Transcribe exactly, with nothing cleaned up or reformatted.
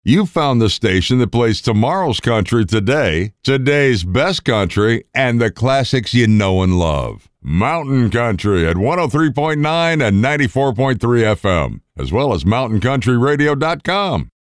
You found the station that plays tomorrow's country today, today's best country, and the classics you know and love. Mountain Country at one oh three point nine and ninety-four point three F M, as well as mountain country radio dot com.